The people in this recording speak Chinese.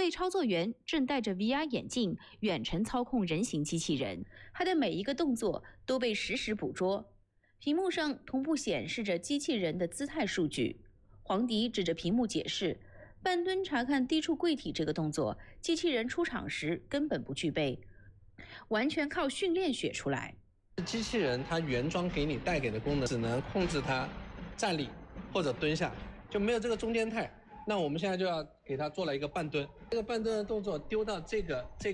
位操作员正戴着 VR 眼镜远程操控人形机器人，他的每一个动作都被实时捕捉。屏幕上同步显示着机器人的姿态数据。黄迪指着屏幕解释，半蹲查看低处柜体这个动作，机器人出场时根本不具备，完全靠训练学出来。 机器人它原装给你带给的功能，只能控制它站立或者蹲下，就没有这个中间态。那我们现在就要给它做了一个半蹲，这个半蹲的动作丢到这个